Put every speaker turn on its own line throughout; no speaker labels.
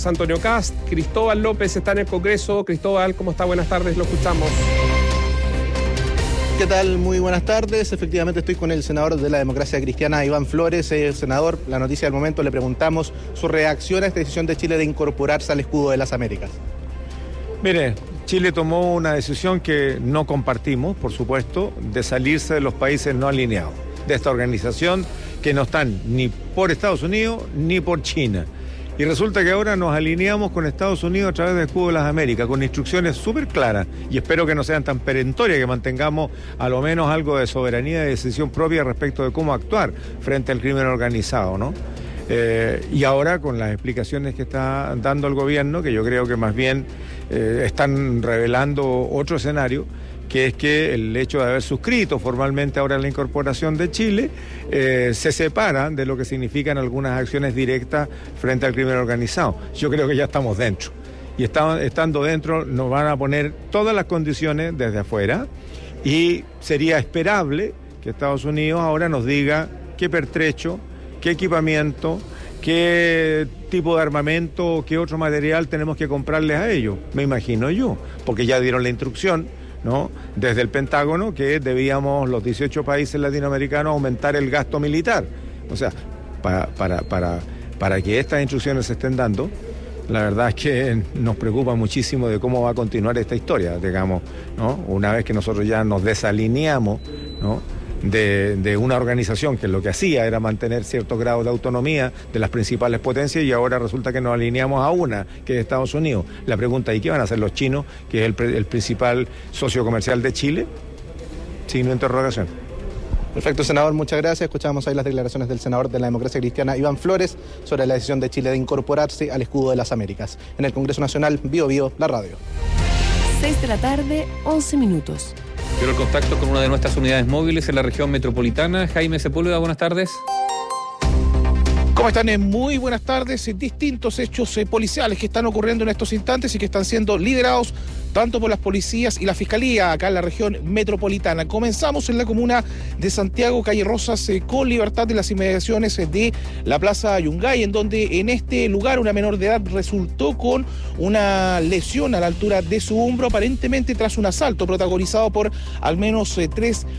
José Antonio Kast. Cristóbal López está en el Congreso. Cristóbal, ¿cómo está? Buenas tardes, lo escuchamos.
¿Qué tal? Muy buenas tardes. Efectivamente estoy con el senador de la Democracia Cristiana, Iván Flores. Senador, la noticia del momento, le preguntamos su reacción a esta decisión de Chile de incorporarse al escudo de las Américas.
Mire, Chile tomó una decisión que no compartimos, por supuesto, de salirse de los países no alineados, de esta organización que no están ni por Estados Unidos ni por China. Y resulta que ahora nos alineamos con Estados Unidos a través del escudo de las Américas, con instrucciones súper claras, y espero que no sean tan perentorias, que mantengamos a lo menos algo de soberanía y decisión propia respecto de cómo actuar frente al crimen organizado, ¿no? Y ahora con las explicaciones que está dando el gobierno, que yo creo que más bien están revelando otro escenario, que es que el hecho de haber suscrito formalmente ahora la incorporación de Chile se separa de lo que significan algunas acciones directas frente al crimen organizado. Yo creo que ya estamos dentro. Y estando dentro nos van a poner todas las condiciones desde afuera, y sería esperable que Estados Unidos ahora nos diga qué pertrecho, qué equipamiento, qué tipo de armamento, qué otro material tenemos que comprarles a ellos, me imagino yo, porque ya dieron la instrucción, ¿no?, desde el Pentágono, que debíamos los 18 países latinoamericanos aumentar el gasto militar. O sea, para que estas instrucciones se estén dando, la verdad es que nos preocupa muchísimo de cómo va a continuar esta historia, digamos, ¿no? Una vez que nosotros ya nos desalineamos, ¿no?, de una organización que lo que hacía era mantener cierto grado de autonomía de las principales potencias, y ahora resulta que nos alineamos a una, que es Estados Unidos. La pregunta, ¿y qué van a hacer los chinos, que es el principal socio comercial de Chile? Signo de interrogación.
Perfecto, senador, muchas gracias. Escuchamos ahí las declaraciones del senador de la Democracia Cristiana, Iván Flores, sobre la decisión de Chile de incorporarse al escudo de las Américas. En el Congreso Nacional, Bío Bío, la radio.
6 de la tarde, 11 minutos.
Quiero el contacto con una de nuestras unidades móviles en la región metropolitana. Jaime Sepúlveda, buenas tardes.
¿Cómo están? Muy buenas tardes. Distintos hechos policiales que están ocurriendo en estos instantes y que están siendo liderados tanto por las policías y la Fiscalía acá en la región metropolitana. Comenzamos en la comuna de Santiago, calle Rosas, con Libertad, de las inmediaciones de la Plaza Yungay, en donde en este lugar una menor de edad resultó con una lesión a la altura de su hombro, aparentemente tras un asalto protagonizado por al menos tres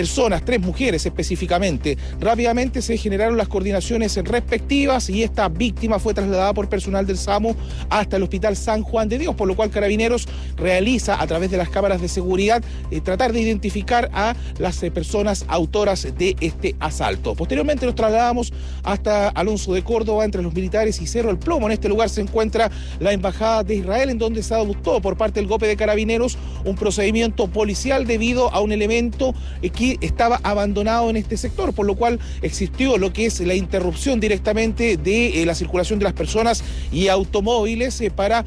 mujeres específicamente. Rápidamente se generaron las coordinaciones respectivas y esta víctima fue trasladada por personal del SAMU hasta el Hospital San Juan de Dios, por lo cual Carabineros realiza a través de las cámaras de seguridad tratar de identificar a las personas autoras de este asalto. Posteriormente nos trasladamos hasta Alonso de Córdoba, entre los militares y Cerro El Plomo. En este lugar se encuentra la Embajada de Israel, en donde se adoptó por parte del GOPE de Carabineros un procedimiento policial debido a un elemento que estaba abandonado en este sector, por lo cual existió lo que es la interrupción directamente de la circulación de las personas y automóviles para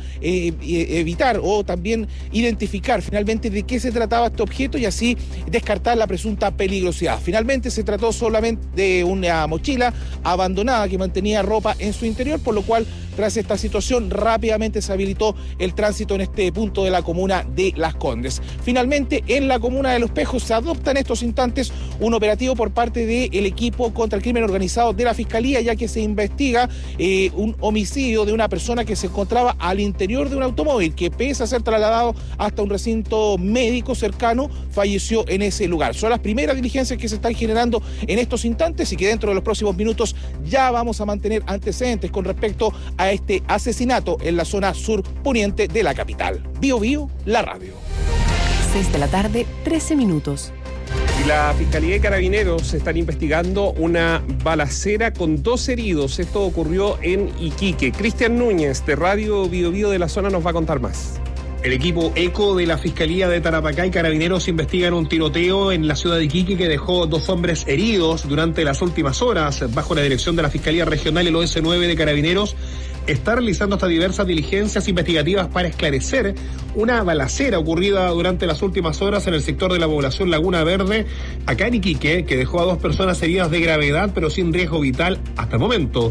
evitar o también identificar finalmente de qué se trataba este objeto y así descartar la presunta peligrosidad. Finalmente se trató solamente de una mochila abandonada que mantenía ropa en su interior, por lo cual tras esta situación rápidamente se habilitó el tránsito en este punto de la comuna de Las Condes. Finalmente, en la comuna de Los Pejos se adopta en estos instantes un operativo por parte del equipo contra el crimen organizado de la Fiscalía, ya que se investiga un homicidio de una persona que se encontraba al interior de un automóvil que, pese a ser trasladado hasta un recinto médico cercano, falleció en ese lugar. Son las primeras diligencias que se están generando en estos instantes y que dentro de los próximos minutos ya vamos a mantener antecedentes con respecto a este asesinato en la zona sur poniente de la capital. Bío Bío, la radio.
6 de la tarde, 13 minutos.
Y la Fiscalía y Carabineros están investigando una balacera con 2 heridos. Esto ocurrió en Iquique. Cristian Núñez, de Radio Bío Bío de la zona, nos va a contar más.
El equipo ECO de la Fiscalía de Tarapacá y Carabineros investigan un tiroteo en la ciudad de Iquique que dejó 2 hombres heridos durante las últimas horas. Bajo la dirección de la Fiscalía Regional, el OS9 de Carabineros está realizando hasta diversas diligencias investigativas para esclarecer una balacera ocurrida durante las últimas horas en el sector de la población Laguna Verde, acá en Iquique, que dejó a 2 personas heridas de gravedad pero sin riesgo vital hasta el momento.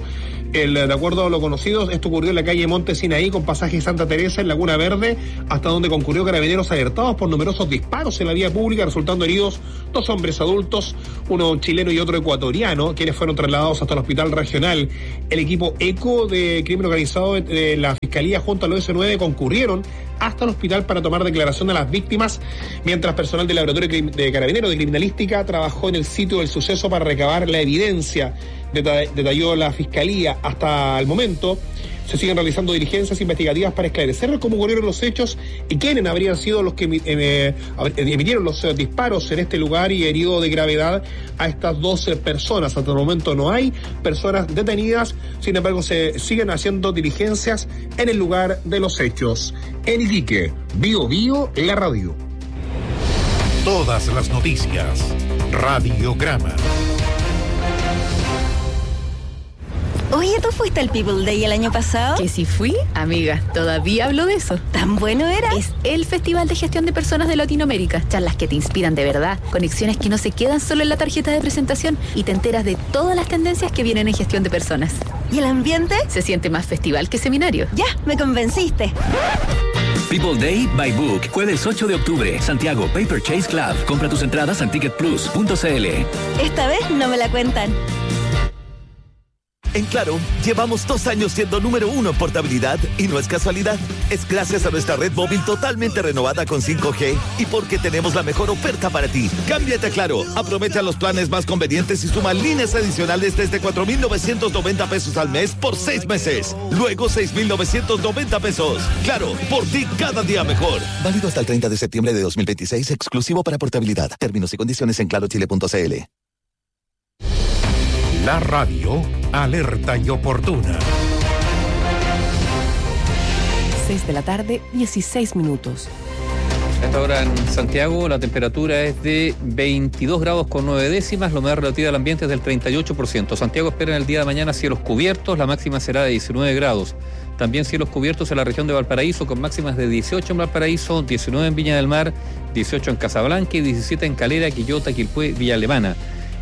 De acuerdo a lo conocido, esto ocurrió en la calle Monte Sinaí con pasaje Santa Teresa en Laguna Verde, hasta donde concurrió Carabineros alertados por numerosos disparos en la vía pública, resultando heridos 2 hombres adultos, uno chileno y otro ecuatoriano, quienes fueron trasladados hasta el hospital regional. El equipo ECO de crimen organizado de la Fiscalía junto al OS9 concurrieron hasta el hospital para tomar declaración de las víctimas, mientras personal del laboratorio de Carabineros de Criminalística trabajó en el sitio del suceso para recabar la evidencia. Detalló la Fiscalía. Hasta el momento se siguen realizando diligencias investigativas para esclarecer cómo ocurrieron los hechos y quiénes habrían sido los que emitieron los disparos en este lugar y herido de gravedad a estas 12 personas. Hasta el momento no hay personas detenidas, sin embargo se siguen haciendo diligencias en el lugar de los hechos. En Iquique, Bio Bio, la radio.
Todas las noticias, Radiograma.
Oye, ¿tú fuiste al People Day el año pasado?
Que si fui, amiga, todavía hablo de eso.
¿Tan bueno era?
Es el Festival de Gestión de Personas de Latinoamérica. Charlas que te inspiran de verdad, conexiones que no se quedan solo en la tarjeta de presentación y te enteras de todas las tendencias que vienen en gestión de personas.
¿Y el ambiente?
Se siente más festival que seminario.
Ya, me convenciste.
People Day by Book, jueves 8 de octubre, Santiago Paper Chase Club. Compra tus entradas en ticketplus.cl.
Esta vez no me la cuentan.
En Claro, llevamos 2 años siendo número 1 en portabilidad y no es casualidad. Es gracias a nuestra red móvil totalmente renovada con 5G y porque tenemos la mejor oferta para ti. Cámbiate a Claro, aprovecha los planes más convenientes y suma líneas adicionales desde 4,990 pesos al mes por 6 meses. Luego 6,990 pesos. Claro, por ti cada día mejor. Válido hasta el 30 de septiembre de 2026, exclusivo para portabilidad. Términos y condiciones en clarochile.cl.
La radio, alerta y oportuna.
6 de la tarde, 16 minutos.
A esta hora en Santiago la temperatura es de 22 grados con 9 décimas, la humedad relativa del ambiente es del 38%. Santiago espera en el día de mañana cielos cubiertos, la máxima será de 19 grados. También cielos cubiertos en la región de Valparaíso, con máximas de 18 en Valparaíso, 19 en Viña del Mar, 18 en Casablanca y 17 en Calera, Quillota, Quilpué, Villa Alemana.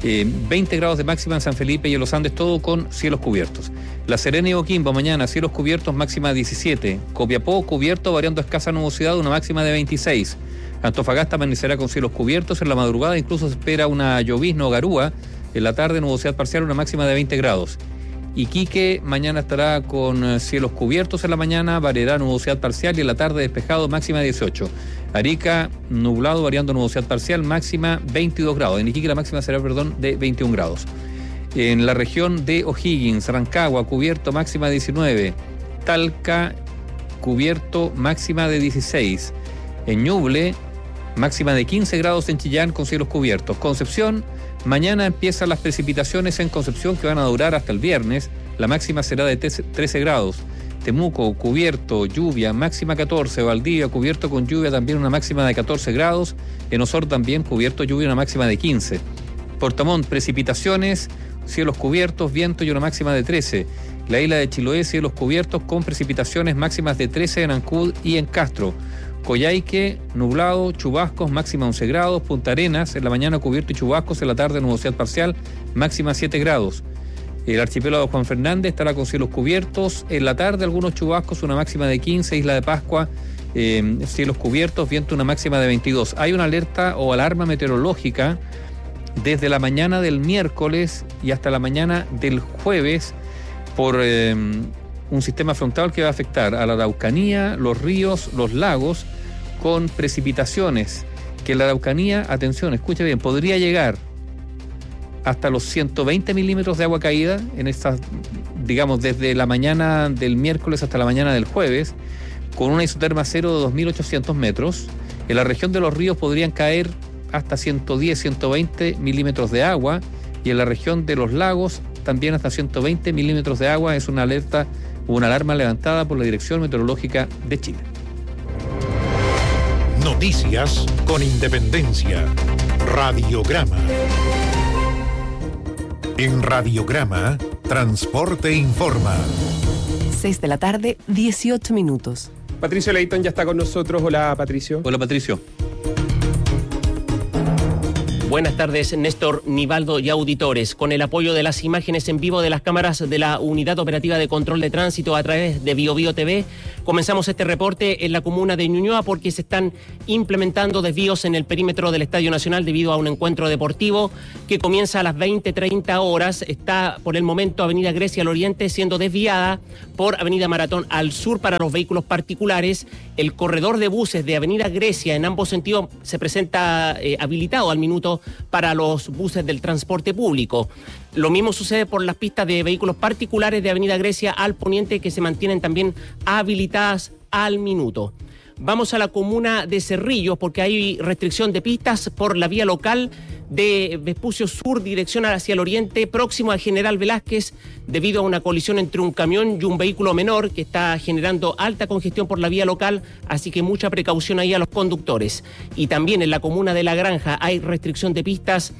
20 grados de máxima en San Felipe y en Los Andes, todo con cielos cubiertos. La Serena y Oquimbo, mañana cielos cubiertos, máxima 17. Copiapó, cubierto, variando escasa nubosidad, una máxima de 26. Antofagasta amanecerá con cielos cubiertos, en la madrugada incluso se espera una llovizna o garúa, en la tarde nubosidad parcial, una máxima de 20 grados. Iquique, mañana estará con cielos cubiertos en la mañana, variará nubosidad parcial y en la tarde despejado, máxima 18. Arica, nublado, variando nubosidad parcial, máxima 22 grados. En Iquique la máxima será, de 21 grados. En la región de O'Higgins, Rancagua, cubierto, máxima 19. Talca, cubierto, máxima de 16. En Ñuble, máxima de 15 grados en Chillán con cielos cubiertos. Concepción, mañana empiezan las precipitaciones en Concepción que van a durar hasta el viernes. La máxima será de 13 grados. Temuco, cubierto, lluvia, máxima 14. Valdivia, cubierto con lluvia, también una máxima de 14 grados. En Osorno también, cubierto, lluvia, una máxima de 15. Puerto Montt, precipitaciones, cielos cubiertos, viento y una máxima de 13. La isla de Chiloé, cielos cubiertos con precipitaciones, máximas de 13 en Ancud y en Castro. Coyhaique, nublado, chubascos, máxima 11 grados. Punta Arenas, en la mañana cubierto y chubascos, en la tarde nubosidad parcial, máxima 7 grados. El archipiélago de Juan Fernández estará con cielos cubiertos, en la tarde algunos chubascos, una máxima de 15. Isla de Pascua, cielos cubiertos, viento, una máxima de 22. Hay una alerta o alarma meteorológica desde la mañana del miércoles y hasta la mañana del jueves por un sistema frontal que va a afectar a la Araucanía, los ríos, los lagos, con precipitaciones que la Araucanía, atención, escuche bien, podría llegar hasta los 120 milímetros de agua caída en estas, digamos, desde la mañana del miércoles hasta la mañana del jueves, con una isoterma cero de 2.800 metros. En la región de los ríos podrían caer hasta 110, 120 milímetros de agua, y en la región de los lagos también hasta 120 milímetros de agua. Es una alerta o una alarma levantada por la Dirección Meteorológica de Chile.
Noticias con independencia. Radiograma. En Radiograma, Transporte Informa.
6 de la tarde, 18 minutos.
Patricio Leighton ya está con nosotros. Hola, Patricio.
Hola, Patricio.
Buenas tardes, Néstor, Nivaldo y auditores. Con el apoyo de las imágenes en vivo de las cámaras de la Unidad Operativa de Control de Tránsito a través de BioBio TV, comenzamos este reporte en la comuna de Ñuñoa porque se están implementando desvíos en el perímetro del Estadio Nacional debido a un encuentro deportivo que comienza a las 20:30 horas. Está por el momento Avenida Grecia al oriente siendo desviada por Avenida Maratón al sur para los vehículos particulares. El corredor de buses de Avenida Grecia en ambos sentidos se presenta habilitado al minuto para los buses del transporte público. Lo mismo sucede por las pistas de vehículos particulares de Avenida Grecia al poniente, que se mantienen también habilitadas al minuto. Vamos a la comuna de Cerrillos porque hay restricción de pistas por la vía local de Vespucio Sur, dirección hacia el oriente, próximo a General Velázquez, debido a una colisión entre un camión y un vehículo menor que está generando alta congestión por la vía local, así que mucha precaución ahí a los conductores. Y también en la comuna de La Granja hay restricción de pistas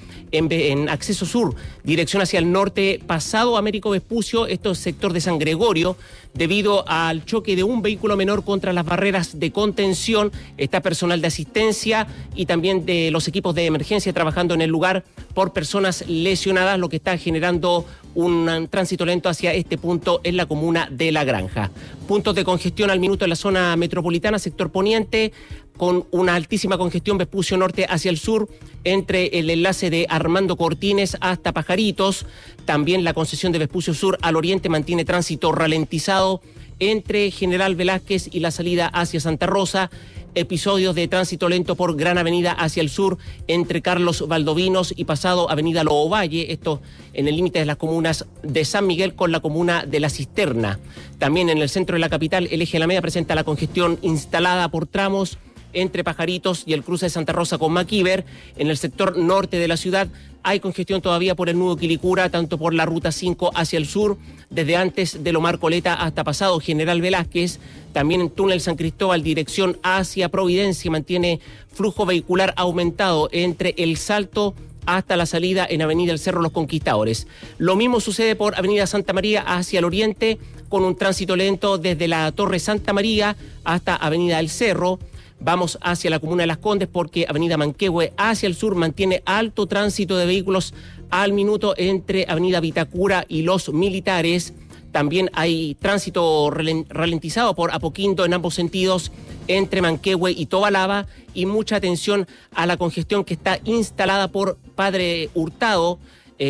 en acceso sur, dirección hacia el norte, pasado Américo Vespucio, esto es sector de San Gregorio, debido al choque de un vehículo menor contra las barreras de contención. Está personal de asistencia y también de los equipos de emergencia trabajando en el lugar por personas lesionadas, lo que está generando un tránsito lento hacia este punto en la comuna de La Granja. Puntos de congestión al minuto en la zona metropolitana, sector poniente, con una altísima congestión Vespucio Norte hacia el sur, entre el enlace de Armando Cortines hasta Pajaritos. También la concesión de Vespucio Sur al oriente mantiene tránsito ralentizado entre General Velázquez y la salida hacia Santa Rosa. Episodios de tránsito lento por Gran Avenida hacia el sur, entre Carlos Valdovinos y pasado Avenida Loovalle, esto en el límite de las comunas de San Miguel con la comuna de La Cisterna. También en el centro de la capital, el eje Alameda presenta la congestión instalada por tramos entre Pajaritos y el cruce de Santa Rosa con Maquiver. En el sector norte de la ciudad hay congestión todavía por el nudo Quilicura, tanto por la ruta 5 hacia el sur, desde antes de Lomar Coleta hasta pasado General Velázquez. También en túnel San Cristóbal, dirección hacia Providencia, mantiene flujo vehicular aumentado entre El Salto hasta la salida en Avenida El Cerro Los Conquistadores. Lo mismo sucede por Avenida Santa María hacia el oriente, con un tránsito lento desde la Torre Santa María hasta Avenida El Cerro. Vamos hacia la comuna de Las Condes porque Avenida Manquehue hacia el sur mantiene alto tránsito de vehículos al minuto entre Avenida Vitacura y Los Militares. También hay tránsito ralentizado por Apoquindo en ambos sentidos entre Manquehue y Tobalaba, y mucha atención a la congestión que está instalada por Padre Hurtado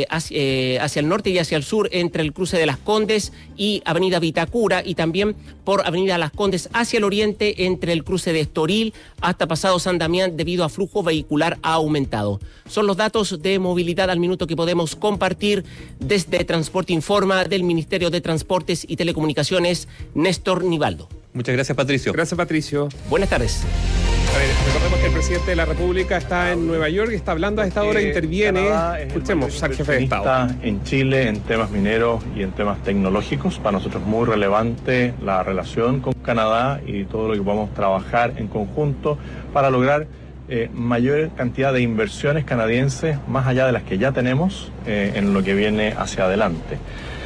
hacia el norte y hacia el sur entre el cruce de Las Condes y Avenida Vitacura, y también por Avenida Las Condes hacia el oriente entre el cruce de Estoril hasta pasado San Damián debido a flujo vehicular aumentado. Son los datos de movilidad al minuto que podemos compartir desde Transporte Informa del Ministerio de Transportes y Telecomunicaciones. Néstor Nivaldo.
Muchas gracias, Patricio.
Gracias, Patricio.
Buenas tardes.
A ver, recordemos que el presidente de la República está en Nueva York y está hablando a esta hora, interviene. Escuchemos al jefe de Estado.
En Chile, en temas mineros y en temas tecnológicos, para nosotros es muy relevante la relación con Canadá y todo lo que podamos trabajar en conjunto para lograr mayor cantidad de inversiones canadienses, más allá de las que ya tenemos, en lo que viene hacia adelante.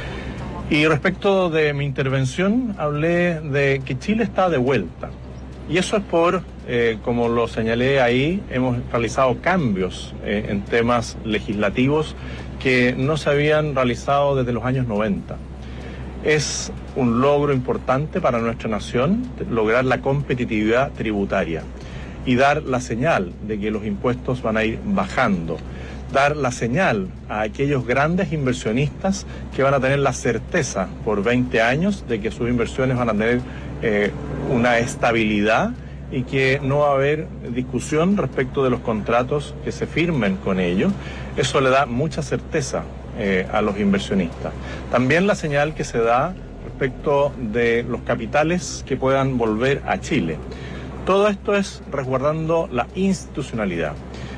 Y respecto de mi intervención, hablé de que Chile está de vuelta. Y eso es por, como lo señalé ahí, hemos realizado cambios en temas legislativos que no se habían realizado desde los años 90. Es un logro importante para nuestra nación lograr la competitividad tributaria y dar la señal de que los impuestos van a ir bajando. Dar la señal a aquellos grandes inversionistas que van a tener la certeza por 20 años de que sus inversiones van a tener una estabilidad y que no va a haber discusión respecto de los contratos que se firmen con ellos. Eso le da mucha certeza a los inversionistas. También la señal que se da respecto de los capitales que puedan volver a Chile. Todo esto es resguardando la institucionalidad.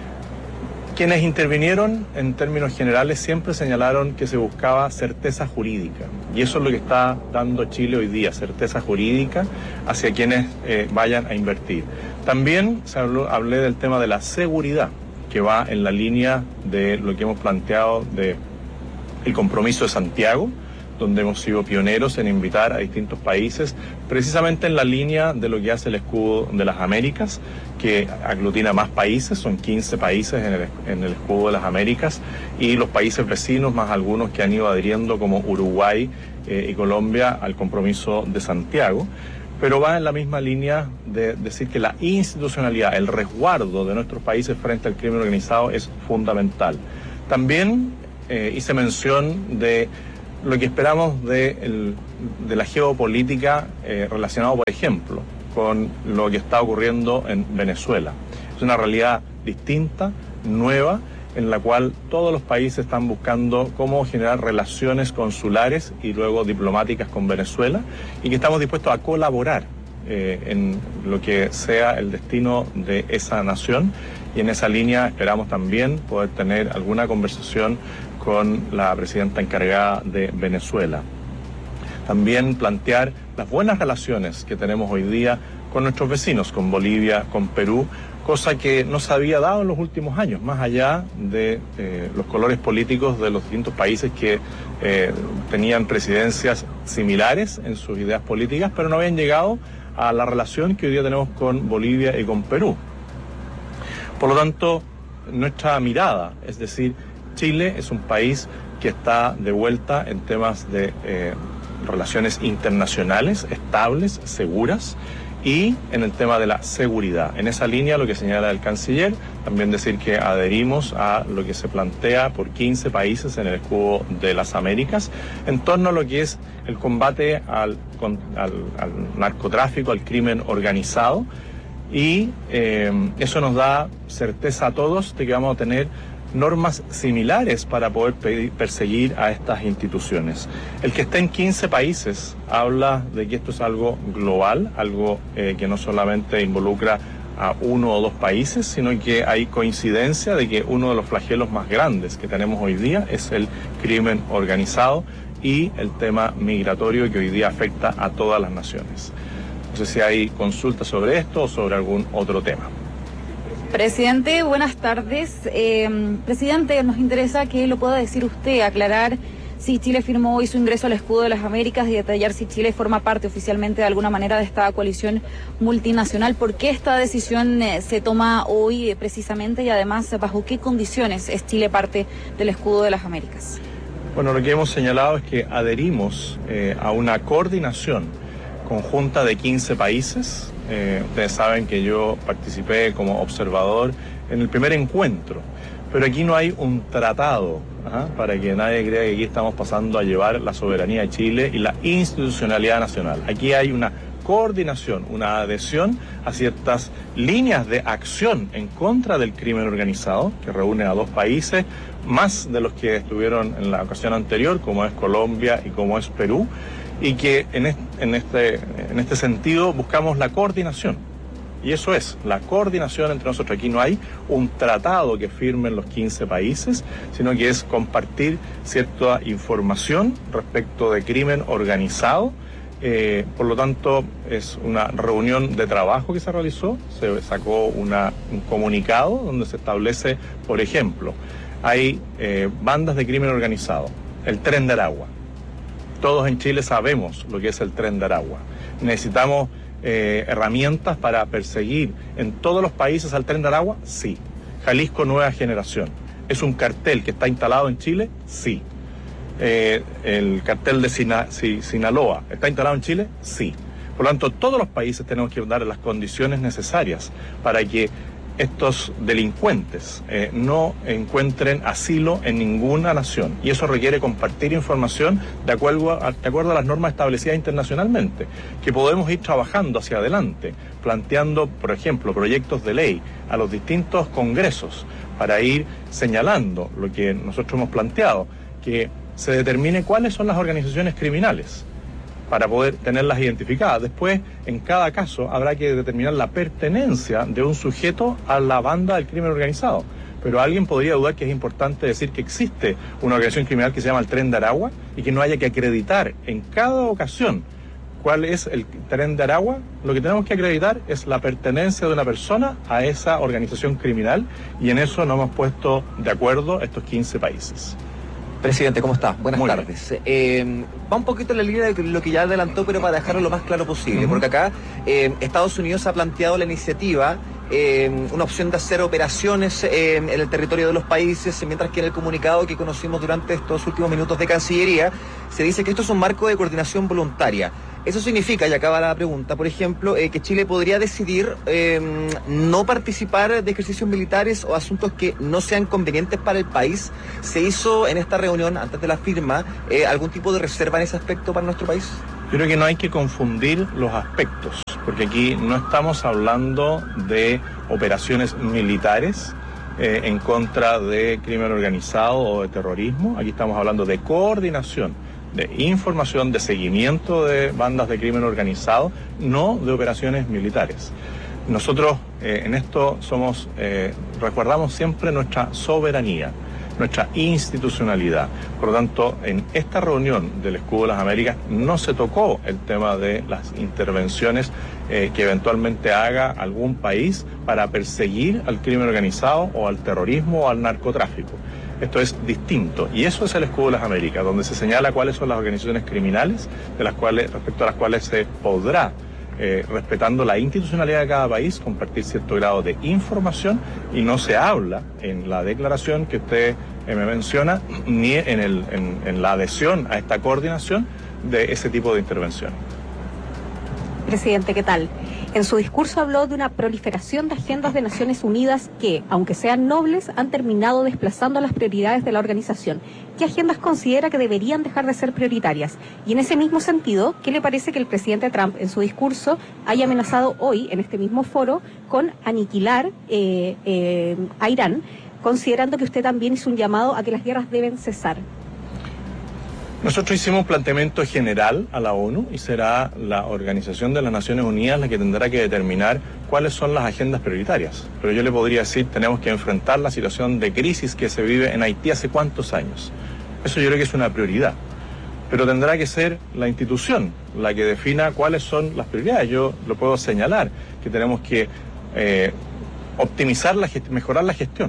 Quienes intervinieron en términos generales siempre señalaron que se buscaba certeza jurídica, y eso es lo que está dando Chile hoy día, certeza jurídica hacia quienes vayan a invertir. También hablé del tema de la seguridad, que va en la línea de lo que hemos planteado de el compromiso de Santiago, donde hemos sido pioneros en invitar a distintos países, precisamente en la línea de lo que hace el Escudo de las Américas, que aglutina más países, son 15 países en el Escudo de las Américas, y los países vecinos, más algunos que han ido adhiriendo, como Uruguay y Colombia, al compromiso de Santiago. Pero va en la misma línea de decir que la institucionalidad, el resguardo de nuestros países frente al crimen organizado es fundamental. También hice mención de lo que esperamos de la geopolítica relacionado, por ejemplo, con lo que está ocurriendo en Venezuela. Es una realidad distinta, nueva, en la cual todos los países están buscando cómo generar relaciones consulares y luego diplomáticas con Venezuela, y que estamos dispuestos a colaborar en lo que sea el destino de esa nación, y en esa línea esperamos también poder tener alguna conversación con la presidenta encargada de Venezuela. También plantear las buenas relaciones que tenemos hoy día con nuestros vecinos, con Bolivia, con Perú, cosa que no se había dado en los últimos años, más allá de los colores políticos de los distintos países que tenían presidencias similares en sus ideas políticas, pero no habían llegado a la relación que hoy día tenemos con Bolivia y con Perú. Por lo tanto, nuestra mirada, es decir, Chile es un país que está de vuelta en temas de relaciones internacionales estables, seguras, y en el tema de la seguridad. En esa línea, lo que señala el canciller, también decir que adherimos a lo que se plantea por 15 países en el Escudo de las Américas en torno a lo que es el combate al narcotráfico, al crimen organizado, y eso nos da certeza a todos de que vamos a tener normas similares para poder perseguir a estas instituciones. El que esté en 15 países habla de que esto es algo global, algo que no solamente involucra a uno o dos países, sino que hay coincidencia de que uno de los flagelos más grandes que tenemos hoy día es el crimen organizado y el tema migratorio, que hoy día afecta a todas las naciones. No sé si hay consultas sobre esto o sobre algún otro tema.
Presidente, buenas tardes. Presidente, nos interesa que lo pueda decir usted, aclarar si Chile firmó hoy su ingreso al Escudo de las Américas y detallar si Chile forma parte oficialmente de alguna manera de esta coalición multinacional. ¿Por qué esta decisión se toma hoy precisamente, y además bajo qué condiciones es Chile parte del Escudo de las Américas?
Bueno, lo que hemos señalado es que adherimos a una coordinación conjunta de 15 países. Ustedes saben que yo participé como observador en el primer encuentro, pero aquí no hay un tratado, para que nadie crea que aquí estamos pasando a llevar la soberanía de Chile y la institucionalidad nacional. Aquí hay una coordinación, una adhesión a ciertas líneas de acción en contra del crimen organizado, que reúne a dos países, más de los que estuvieron en la ocasión anterior, como es Colombia y como es Perú, y que en este sentido buscamos la coordinación. Y eso es, la coordinación entre nosotros. Aquí no hay un tratado que firmen los 15 países, sino que es compartir cierta información respecto de crimen organizado. Por lo tanto, es una reunión de trabajo que se realizó, se sacó un comunicado donde se establece, por ejemplo, hay bandas de crimen organizado, el Tren de Aragua. Todos en Chile sabemos lo que es el Tren de Aragua. Necesitamos herramientas para perseguir en todos los países al Tren de Aragua, sí. Jalisco Nueva Generación, ¿es un cartel que está instalado en Chile? Sí. El cartel de Sinaloa, ¿está instalado en Chile? Sí. Por lo tanto, todos los países tenemos que dar las condiciones necesarias para que estos delincuentes no encuentren asilo en ninguna nación, y eso requiere compartir información de acuerdo a las normas establecidas internacionalmente, que podemos ir trabajando hacia adelante, planteando, por ejemplo, proyectos de ley a los distintos congresos para ir señalando lo que nosotros hemos planteado, que se determine cuáles son las organizaciones criminales para poder tenerlas identificadas. Después, en cada caso, habrá que determinar la pertenencia de un sujeto a la banda del crimen organizado. Pero alguien podría dudar que es importante decir que existe una organización criminal que se llama el Tren de Aragua y que no haya que acreditar en cada ocasión cuál es el Tren de Aragua. Lo que tenemos que acreditar es la pertenencia de una persona a esa organización criminal, y en eso nos hemos puesto de acuerdo estos 15 países.
Presidente, ¿cómo está? Buenas tardes. Va un poquito en la línea de lo que ya adelantó, pero para dejarlo lo más claro posible, porque acá Estados Unidos ha planteado la iniciativa, una opción de hacer operaciones en el territorio de los países, mientras que en el comunicado que conocimos durante estos últimos minutos de Cancillería se dice que esto es un marco de coordinación voluntaria. Eso significa, y acaba la pregunta, por ejemplo, que Chile podría decidir no participar de ejercicios militares o asuntos que no sean convenientes para el país. ¿Se hizo en esta reunión, antes de la firma, algún tipo de reserva en ese aspecto para nuestro país?
Yo creo que no hay que confundir los aspectos, porque aquí no estamos hablando de operaciones militares en contra de crimen organizado o de terrorismo. Aquí estamos hablando de coordinación, de información, de seguimiento de bandas de crimen organizado, no de operaciones militares. Nosotros en esto resguardamos siempre nuestra soberanía, nuestra institucionalidad. Por lo tanto, en esta reunión del Escudo de las Américas no se tocó el tema de las intervenciones que eventualmente haga algún país para perseguir al crimen organizado o al terrorismo o al narcotráfico. Esto es distinto, y eso es el Escudo de las Américas, donde se señala cuáles son las organizaciones criminales respecto a las cuales se podrá, respetando la institucionalidad de cada país, compartir cierto grado de información, y no se habla en la declaración que usted me menciona, ni en la adhesión a esta coordinación de ese tipo de intervención.
Presidente, ¿qué tal? En su discurso habló de una proliferación de agendas de Naciones Unidas que, aunque sean nobles, han terminado desplazando las prioridades de la organización. ¿Qué agendas considera que deberían dejar de ser prioritarias? Y en ese mismo sentido, ¿qué le parece que el presidente Trump en su discurso haya amenazado hoy, en este mismo foro, con aniquilar a Irán, considerando que usted también hizo un llamado a que las guerras deben cesar?
Nosotros hicimos un planteamiento general a la ONU y será la Organización de las Naciones Unidas la que tendrá que determinar cuáles son las agendas prioritarias. Pero yo le podría decir, tenemos que enfrentar la situación de crisis que se vive en Haití hace cuántos años. Eso yo creo que es una prioridad. Pero tendrá que ser la institución la que defina cuáles son las prioridades. Yo lo puedo señalar, que tenemos que optimizar mejorar la gestión.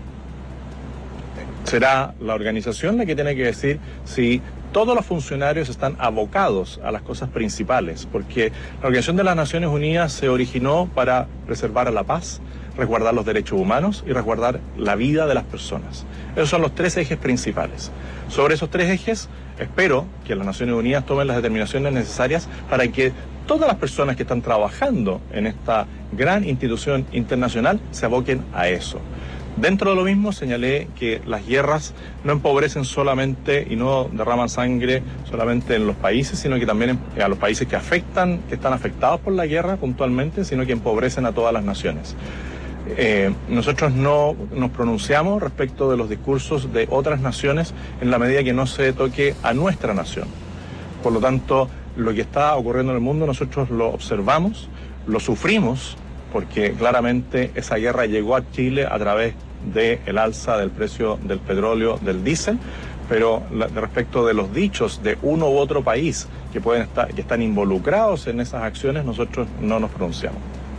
Será la organización la que tiene que decir si todos los funcionarios están abocados a las cosas principales, porque la Organización de las Naciones Unidas se originó para preservar la paz, resguardar los derechos humanos y resguardar la vida de las personas. Esos son los tres ejes principales. Sobre esos tres ejes, espero que las Naciones Unidas tomen las determinaciones necesarias para que todas las personas que están trabajando en esta gran institución internacional se aboquen a eso. Dentro de lo mismo señalé que las guerras no empobrecen solamente y no derraman sangre solamente en los países, sino que también a los países que están afectados por la guerra puntualmente, sino que empobrecen a todas las naciones. Nosotros no nos pronunciamos respecto de los discursos de otras naciones en la medida que no se toque a nuestra nación. Por lo tanto, lo que está ocurriendo en el mundo nosotros lo observamos, lo sufrimos, porque claramente esa guerra llegó a Chile a través del alza del precio del petróleo, del diésel, pero respecto de los dichos de uno u otro país que están involucrados en esas acciones, nosotros no nos pronunciamos.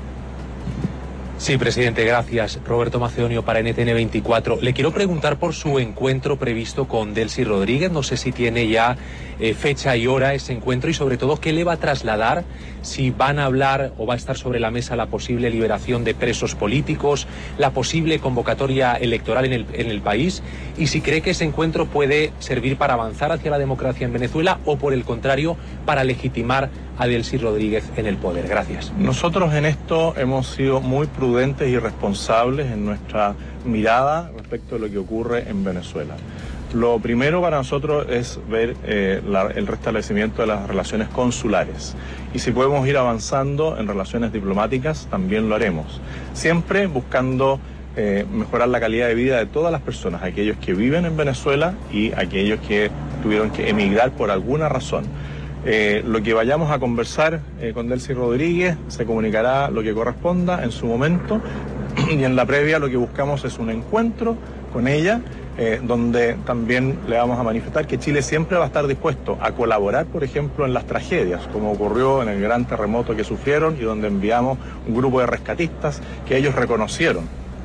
Sí, presidente, gracias. Roberto Macedonio para NTN 24. Le quiero preguntar por su encuentro previsto con Delcy Rodríguez. No sé si tiene ya fecha y hora ese encuentro y sobre todo qué le va a trasladar, si van a hablar o va a estar sobre la mesa la posible liberación de presos políticos, la posible convocatoria electoral en el país y si cree que ese encuentro puede servir para avanzar hacia la democracia en Venezuela o por el contrario para legitimar a Delcy Rodríguez en el poder. Gracias.
Nosotros en esto hemos sido muy prudentes y responsables en nuestra mirada respecto a lo que ocurre en Venezuela. Lo primero para nosotros es ver el restablecimiento de las relaciones consulares y si podemos ir avanzando en relaciones diplomáticas también lo haremos, siempre buscando mejorar la calidad de vida de todas las personas, aquellos que viven en Venezuela y aquellos que tuvieron que emigrar por alguna razón. Lo que vayamos a conversar con Delcy Rodríguez se comunicará lo que corresponda en su momento y en la previa lo que buscamos es un encuentro con ella donde también le vamos a manifestar que Chile siempre va a estar dispuesto a colaborar, por ejemplo, en las tragedias, como ocurrió en el gran terremoto que sufrieron y donde enviamos un grupo de rescatistas que ellos reconocieron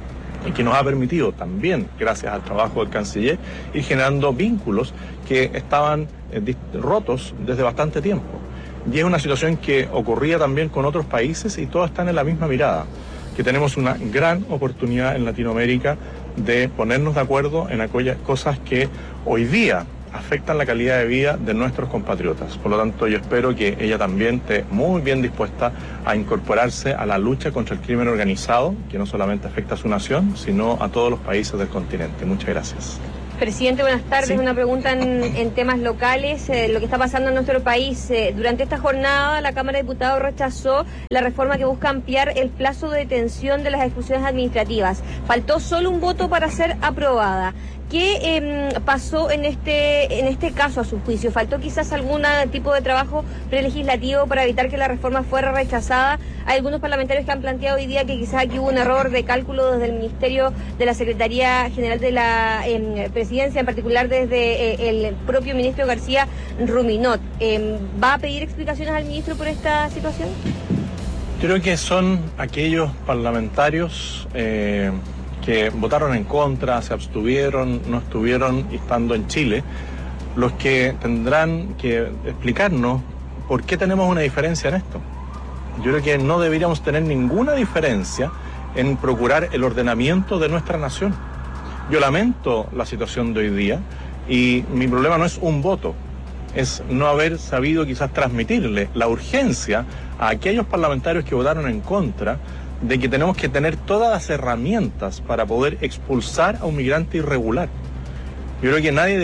y que nos ha permitido también, gracias al trabajo del canciller, ir generando vínculos que estaban rotos desde bastante tiempo. Y es una situación que ocurría también con otros países y todos están en la misma mirada, que tenemos una gran oportunidad en Latinoamérica de ponernos de acuerdo en aquellas cosas que hoy día afectan la calidad de vida de nuestros compatriotas. Por lo tanto, yo espero que ella también esté muy bien dispuesta a incorporarse a la lucha contra el crimen organizado, que no solamente afecta a su nación, sino a todos los países del continente. Muchas gracias.
Presidente, buenas tardes. Sí. Una pregunta en temas locales, lo que está pasando en nuestro país. Durante esta jornada, la Cámara de Diputados rechazó la reforma que busca ampliar el plazo de detención de las ejecuciones administrativas. Faltó solo un voto para ser aprobada. ¿Qué pasó en este caso a su juicio? ¿Faltó quizás algún tipo de trabajo prelegislativo para evitar que la reforma fuera rechazada? Hay algunos parlamentarios que han planteado hoy día que quizás aquí hubo un error de cálculo desde el Ministerio de la Secretaría General de la Presidencia, en particular desde el propio ministro García Ruminot. ¿Va a pedir explicaciones al ministro por esta situación?
Creo que son aquellos parlamentarios que votaron en contra, se abstuvieron, no estuvieron estando en Chile, los que tendrán que explicarnos por qué tenemos una diferencia en esto. Yo creo que no deberíamos tener ninguna diferencia en procurar el ordenamiento de nuestra nación. Yo lamento la situación de hoy día y mi problema no es un voto, es no haber sabido quizás transmitirle la urgencia a aquellos parlamentarios que votaron en contra de que tenemos que tener todas las herramientas para poder expulsar a un migrante irregular. Yo creo que nadie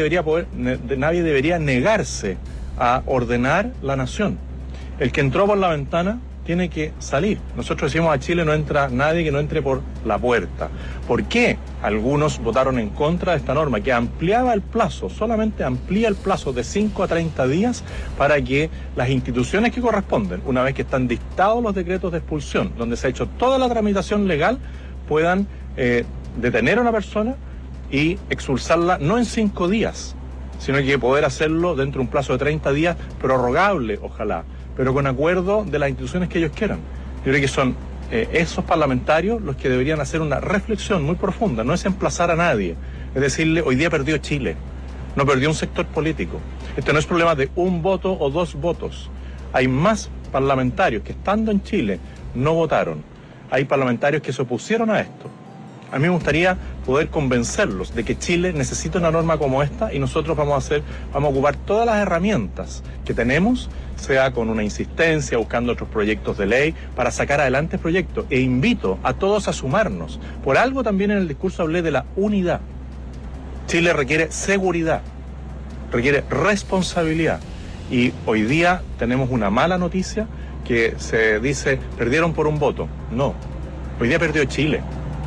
debería negarse a ordenar la nación. El que entró por la ventana tiene que salir. Nosotros decimos a Chile no entra nadie que no entre por la puerta. ¿Por qué algunos votaron en contra de esta norma que ampliaba el plazo, solamente amplía el plazo de 5 a 30 días para que las instituciones que corresponden, una vez que están dictados los decretos de expulsión, donde se ha hecho toda la tramitación legal, puedan detener a una persona y expulsarla no en 5 días, sino que poder hacerlo dentro de un plazo de 30 días, prorrogable, ojalá, pero con acuerdo de las instituciones que ellos quieran. Yo creo que son esos parlamentarios los que deberían hacer una reflexión muy profunda, no es emplazar a nadie, es decirle, hoy día perdió Chile, no perdió un sector político. Esto no es problema de un voto o 2 votos. Hay más parlamentarios que estando en Chile no votaron. Hay parlamentarios que se opusieron a esto. A mí me gustaría poder convencerlos de que Chile necesita una norma como esta y nosotros vamos a ocupar todas las herramientas que tenemos, sea con una insistencia, buscando otros proyectos de ley, para sacar adelante el proyecto. E invito a todos a sumarnos. Por algo también en el discurso hablé de la unidad. Chile requiere seguridad, requiere responsabilidad. Y hoy día tenemos una mala noticia que se dice, perdieron por un voto. No, hoy día perdió Chile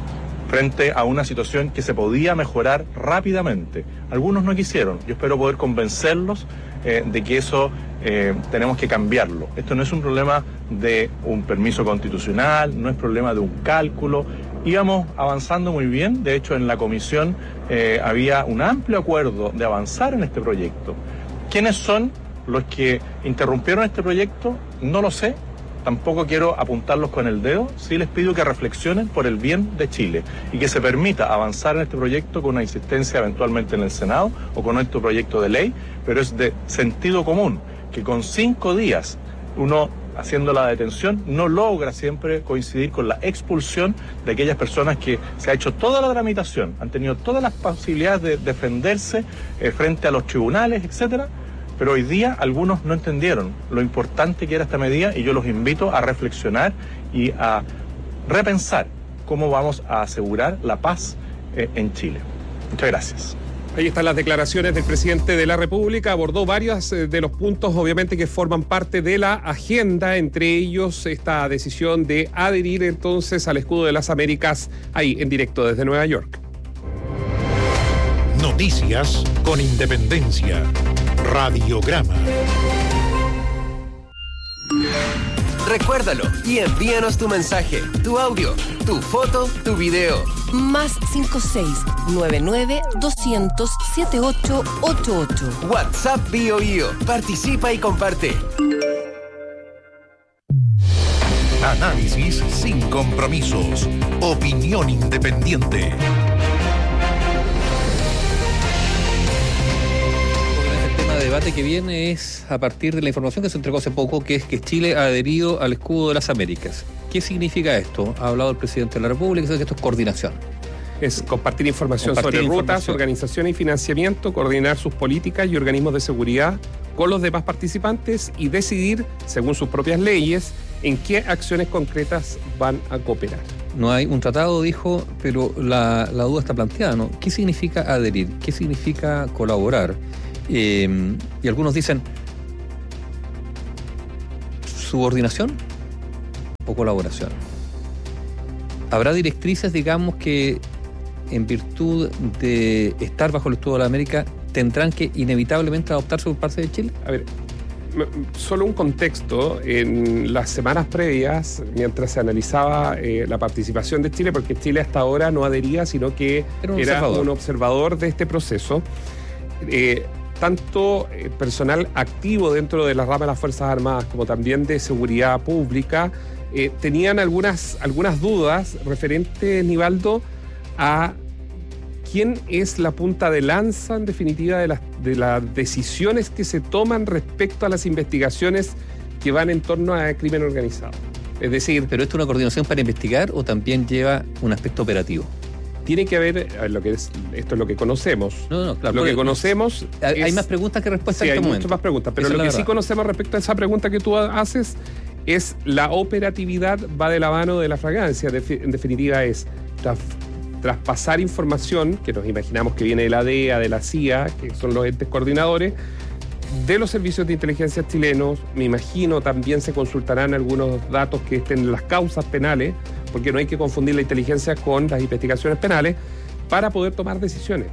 frente a una situación que se podía mejorar rápidamente. Algunos no quisieron. Yo espero poder convencerlos de que eso tenemos que cambiarlo. Esto no es un problema de un permiso constitucional, no es problema de un cálculo. Íbamos avanzando muy bien. De hecho, en la comisión había un amplio acuerdo de avanzar en este proyecto. ¿Quiénes son los que interrumpieron este proyecto? No lo sé. Tampoco quiero apuntarlos con el dedo, sí les pido que reflexionen por el bien de Chile y que se permita avanzar en este proyecto con una insistencia eventualmente en el Senado o con nuestro proyecto de ley, pero es de sentido común que con 5 días uno haciendo la detención no logra siempre coincidir con la expulsión de aquellas personas que se ha hecho toda la tramitación, han tenido todas las posibilidades de defenderse frente a los tribunales, etcétera. Pero hoy día algunos no entendieron lo importante que era esta medida y yo los invito a reflexionar y a repensar cómo vamos a asegurar la paz en Chile. Muchas gracias.
Ahí están las declaraciones del presidente de la República. Abordó varios de los puntos, obviamente, que forman parte de la agenda, entre ellos esta decisión de adherir entonces al escudo de las Américas, ahí en directo desde Nueva York.
Noticias con independencia. Radiograma.
Recuérdalo y envíanos tu mensaje, tu audio, tu foto, tu video.
Más 56-99-200-7888.
WhatsApp Bio. Participa y comparte.
Análisis sin compromisos. Opinión independiente.
El tema de debate que viene es a partir de la información que se entregó hace poco, que es que Chile ha adherido al escudo de las Américas. ¿Qué significa esto? Ha hablado el presidente de la República, que esto es coordinación.
Es compartir información sobre rutas, organización y financiamiento, coordinar sus políticas y organismos de seguridad con los demás participantes y decidir, según sus propias leyes, en qué acciones concretas van a cooperar.
No hay un tratado, dijo, pero la duda está planteada, ¿no? ¿Qué significa adherir? ¿Qué significa colaborar? Y algunos dicen, ¿subordinación o colaboración? ¿Habrá directrices, digamos, que en virtud de estar bajo el escudo de la América tendrán que inevitablemente adoptarse por parte de Chile?
A ver, solo un contexto. En las semanas previas, mientras se analizaba la participación de Chile, porque Chile hasta ahora no adhería, sino que era un observador de este proceso, tanto personal activo dentro de la rama de las Fuerzas Armadas como también de seguridad pública tenían algunas dudas referentes, Nivaldo, a quién es la punta de lanza, en definitiva, de las decisiones que se toman respecto a las investigaciones que van en torno a crimen organizado. Es decir...
¿Pero esto es una coordinación para investigar o también lleva un aspecto operativo?
Tiene que haber, esto es lo que conocemos.
No, claro.
Lo que conocemos
hay más preguntas que respuestas en este momento.
Sí, hay muchas más preguntas, pero lo que sí conocemos respecto a esa pregunta que tú haces es la operatividad va de la mano de la fragancia. En definitiva es traspasar información, que nos imaginamos que viene de la DEA, de la CIA, que son los entes coordinadores, de los servicios de inteligencia chilenos. Me imagino también se consultarán algunos datos que estén en las causas penales, porque no hay que confundir la inteligencia con las investigaciones penales, para poder tomar decisiones.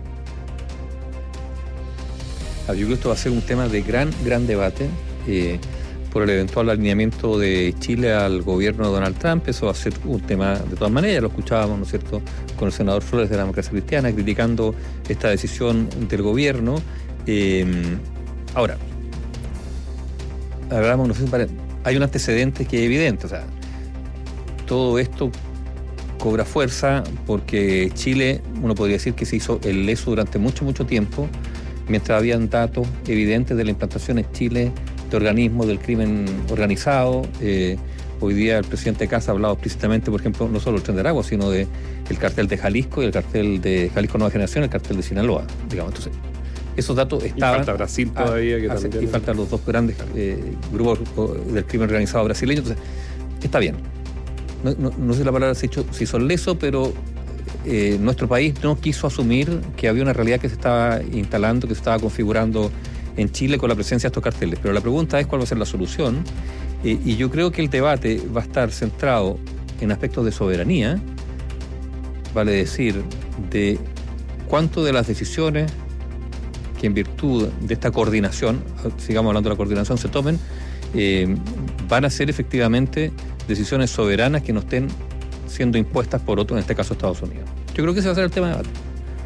Yo creo que esto va a ser un tema de gran debate por el eventual alineamiento de Chile al gobierno de Donald Trump. Eso va a ser un tema de todas maneras. Lo escuchábamos, ¿no es cierto?, con el senador Flores de la Democracia Cristiana criticando esta decisión del gobierno. Ahora, hablamos, no sé, hay un antecedente que es evidente. O sea, todo esto cobra fuerza porque Chile, uno podría decir que se hizo el leso durante mucho tiempo, mientras habían datos evidentes de la implantación en Chile de organismos del crimen organizado. Hoy día el presidente Kast ha hablado explícitamente, por ejemplo, no solo del Tren de Aragua, sino del cartel de Jalisco y el cartel de Jalisco Nueva Generación, el cartel de Sinaloa, digamos. Entonces, esos datos estaban...
Y falta Brasil todavía. Que también...
Y faltan los dos grandes grupos del crimen organizado brasileño. Entonces, está bien. No sé la palabra si hizo el leso, pero nuestro país no quiso asumir que había una realidad que se estaba instalando, que se estaba configurando en Chile con la presencia de estos carteles. Pero la pregunta es cuál va a ser la solución. Y yo creo que el debate va a estar centrado en aspectos de soberanía, vale decir, de cuánto de las decisiones que en virtud de esta coordinación, sigamos hablando de la coordinación, se tomen, van a ser efectivamente decisiones soberanas que no estén siendo impuestas por otros, en este caso Estados Unidos. Yo creo que ese va a ser el tema de debate.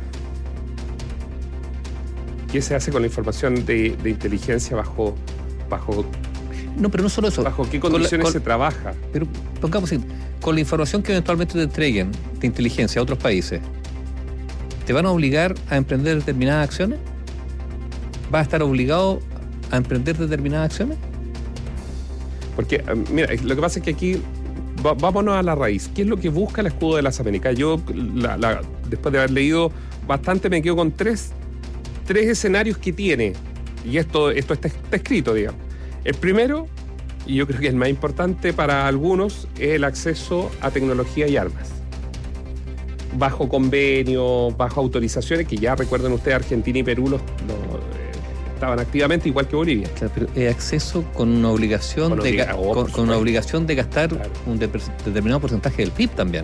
¿Qué se hace con la información de inteligencia bajo...
No, pero no solo eso.
¿Bajo qué condiciones se trabaja?
Pero pongamos así, con la información que eventualmente te entreguen de inteligencia a otros países, ¿te van a obligar a emprender determinadas acciones? ¿Vas a estar obligado a emprender determinadas acciones?
Porque, mira, lo que pasa es que aquí, vámonos a la raíz. ¿Qué es lo que busca el escudo de las Américas? Yo, después de haber leído bastante, me quedo con tres escenarios que tiene. Y esto está escrito, digamos. El primero, y yo creo que el más importante para algunos, es el acceso a tecnología y armas. Bajo convenio, bajo autorizaciones, que ya recuerden ustedes, Argentina y Perú estaban activamente, igual que Bolivia.
Claro, pero acceso con una obligación con una obligación de gastar un determinado porcentaje del PIB también.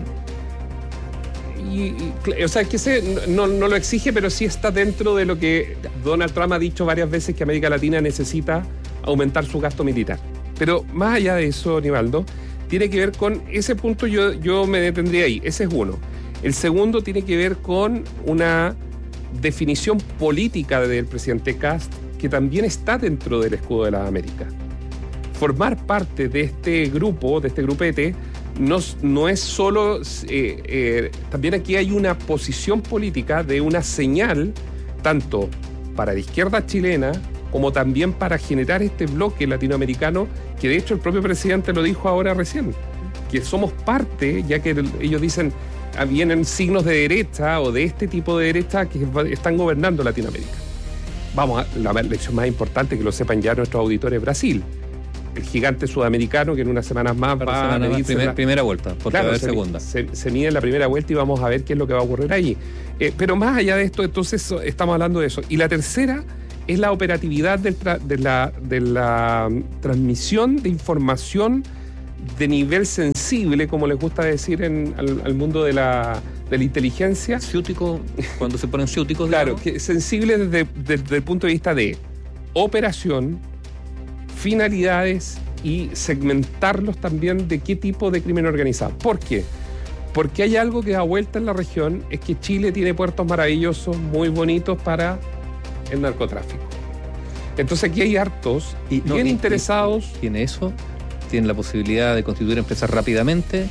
O sea, que no lo exige, pero sí está dentro de lo que Donald Trump ha dicho varias veces, que América Latina necesita aumentar su gasto militar. Pero más allá de eso, Nivaldo, tiene que ver con ese punto. Yo me detendría ahí. Ese es uno. El segundo tiene que ver con una definición política del presidente Kast, que también está dentro del escudo de las Américas. formar parte de este grupo, de este grupete, no es solo... también aquí hay una posición política de una señal, tanto para la izquierda chilena, como también para generar este bloque latinoamericano, que de hecho el propio presidente lo dijo ahora recién, que somos parte, ya que ellos dicen, vienen signos de derecha o de este tipo de derecha que están gobernando Latinoamérica. Vamos a la lección más importante, que lo sepan ya nuestros auditores, Brasil. El gigante sudamericano que en unas semanas más va a medirse
primera vuelta, porque va a haber segunda.
Se mide en la primera vuelta y vamos a ver qué es lo que va a ocurrir ahí. Pero más allá de esto, entonces estamos hablando de eso. Y la tercera es la operatividad de la transmisión de información de nivel sensible, como les gusta decir al mundo de la inteligencia.
Ciútico, cuando se ponen ciúticos.
Claro, que sensible desde el punto de vista de operación, finalidades y segmentarlos también de qué tipo de crimen organizado. ¿Por qué? Porque hay algo que da vuelta en la región, es que Chile tiene puertos maravillosos, muy bonitos para el narcotráfico. Entonces aquí hay hartos y bien interesados.
Tiene eso, tiene la posibilidad de constituir empresas rápidamente,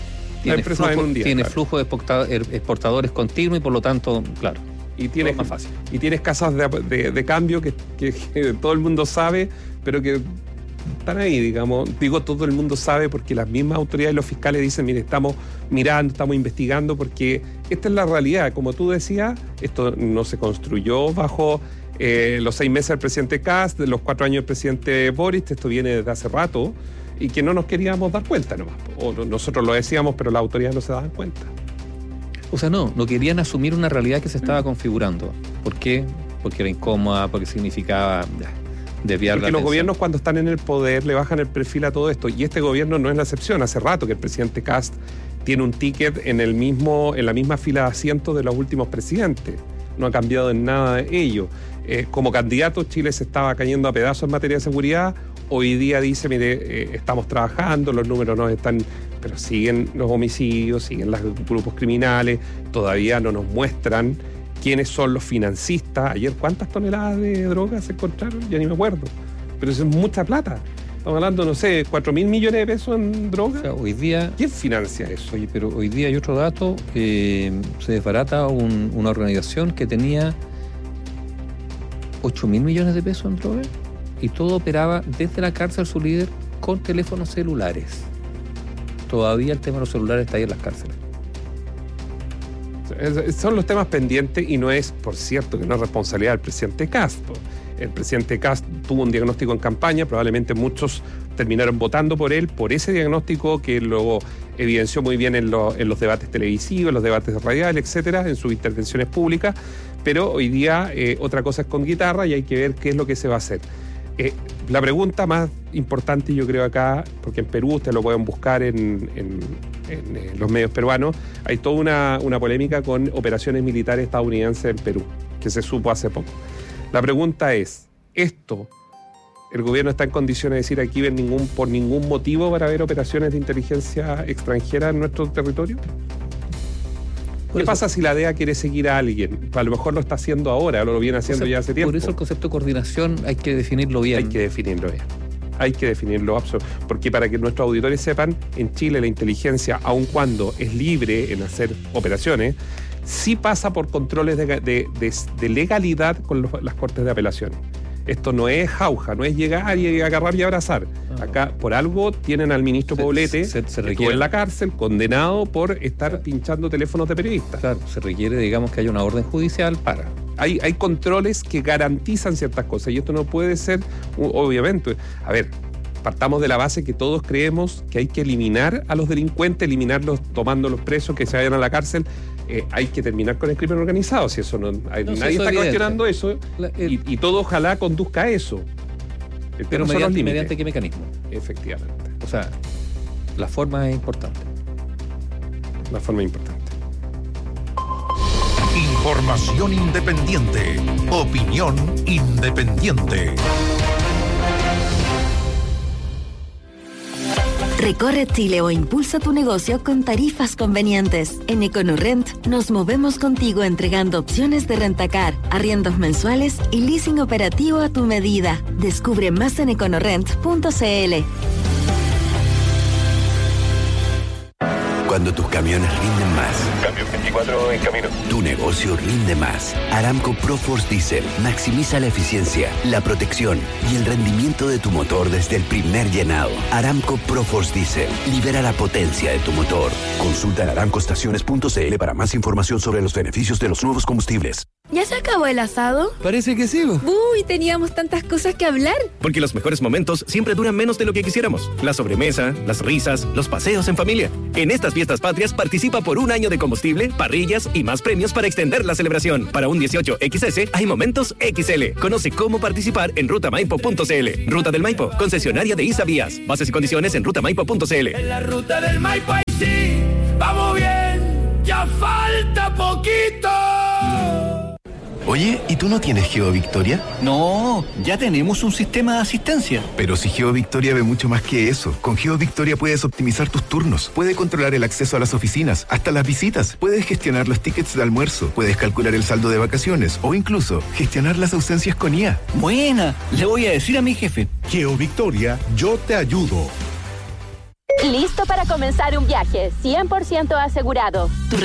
tiene flujo de exportadores continuo y por lo tanto, claro.
Y tienes más fácil. Y tienes casas de cambio que todo el mundo sabe, pero que están ahí, digamos. Digo, todo el mundo sabe porque las mismas autoridades y los fiscales dicen, mire, estamos mirando, estamos investigando, porque esta es la realidad. Como tú decías, esto no se construyó bajo los 6 meses del presidente Kast, de los 4 años del presidente Boric. Esto viene desde hace rato y que no nos queríamos dar cuenta nomás. O nosotros lo decíamos, pero las autoridades no se daban cuenta.
O sea, no querían asumir una realidad que se estaba configurando. ¿Por qué? Porque era incómoda, porque significaba desviar la atención.
Los gobiernos, cuando están en el poder, le bajan el perfil a todo esto. Y este gobierno no es la excepción. Hace rato que el presidente Kast tiene un ticket en la misma fila de asientos de los últimos presidentes. No ha cambiado en nada de ello. Como candidato, Chile se estaba cayendo a pedazos en materia de seguridad. Hoy día dice, mire, estamos trabajando, los números no están... Pero siguen los homicidios, siguen los grupos criminales, todavía no nos muestran quiénes son los financistas. Ayer, ¿cuántas toneladas de drogas se encontraron? Ya ni me acuerdo. Pero eso es mucha plata. Estamos hablando, no sé, 4.000 millones de pesos en drogas.
O sea, hoy día...
¿Quién financia eso?
Oye, pero hoy día hay otro dato, se desbarata una organización que tenía 8.000 millones de pesos en drogas y todo operaba desde la cárcel su líder con teléfonos celulares. Todavía el tema de los celulares está ahí en las cárceles.
Son los temas pendientes y no es, por cierto, que no es responsabilidad del presidente Kast. El presidente Kast tuvo un diagnóstico en campaña, probablemente muchos terminaron votando por él, por ese diagnóstico que luego evidenció muy bien en los debates televisivos, en los debates radiales, etcétera, en sus intervenciones públicas, pero hoy día otra cosa es con guitarra y hay que ver qué es lo que se va a hacer. La pregunta más importante, yo creo acá, porque en Perú ustedes lo pueden buscar en los medios peruanos, hay toda una polémica con operaciones militares estadounidenses en Perú, que se supo hace poco. La pregunta es, ¿el gobierno está en condiciones de decir aquí por ningún motivo para ver operaciones de inteligencia extranjera en nuestro territorio? ¿Qué pasa si la DEA quiere seguir a alguien? A lo mejor lo está haciendo ahora, o lo viene haciendo ya hace tiempo.
Por eso el concepto de coordinación hay que definirlo bien.
Hay que definirlo porque para que nuestros auditores sepan, en Chile la inteligencia, aun cuando es libre en hacer operaciones, sí pasa por controles de legalidad con las cortes de apelaciones. Esto no es jauja, no es llegar y agarrar y abrazar. Acá, por algo, tienen al ministro Poblete, que estuvo en la cárcel, condenado por estar pinchando teléfonos de periodistas.
Claro, se requiere, digamos, que haya una orden judicial para...
Hay controles que garantizan ciertas cosas y esto no puede ser, obviamente... A ver, partamos de la base que todos creemos que hay que eliminar a los delincuentes, eliminarlos tomándolos presos, que se vayan a la cárcel. Hay que terminar con el crimen organizado. Si eso nadie está cuestionando eso y todo ojalá conduzca a eso.
Pero mediante qué mecanismo.
Efectivamente.
O sea, la forma es importante.
Información independiente. Opinión independiente.
Recorre Chile o impulsa tu negocio con tarifas convenientes. En EconoRent nos movemos contigo entregando opciones de rentacar, arriendos mensuales y leasing operativo a tu medida. Descubre más en econorent.cl.
Cuando tus camiones rinden más.
Cambio 24 en camino.
Tu negocio rinde más. Aramco ProForce Diesel maximiza la eficiencia, la protección y el rendimiento de tu motor desde el primer llenado. Aramco ProForce Diesel libera la potencia de tu motor. Consulta en aramcoestaciones.cl para más información sobre los beneficios de los nuevos combustibles.
¿Ya se acabó el asado?
Parece que sí.
Uy, teníamos tantas cosas que hablar.
Porque los mejores momentos siempre duran menos de lo que quisiéramos. La sobremesa, las risas, los paseos en familia. En estas fiestas patrias participa por un año de combustible, parrillas y más premios para extender la celebración. Para un 18XS hay momentos XL. Conoce cómo participar en rutamaipo.cl. Ruta del Maipo, concesionaria de ISA Vías. Bases y condiciones en rutamaipo.cl.
En la ruta del Maipo ahí sí, vamos bien, ya falta poquito.
Oye, ¿y tú no tienes GeoVictoria?
No, ya tenemos un sistema de asistencia.
Pero si GeoVictoria ve mucho más que eso. Con GeoVictoria puedes optimizar tus turnos, puedes controlar el acceso a las oficinas, hasta las visitas, puedes gestionar los tickets de almuerzo, puedes calcular el saldo de vacaciones o incluso gestionar las ausencias con IA.
Buena, le voy a decir a mi jefe.
GeoVictoria, yo te ayudo.
Listo para comenzar un viaje, 100% asegurado.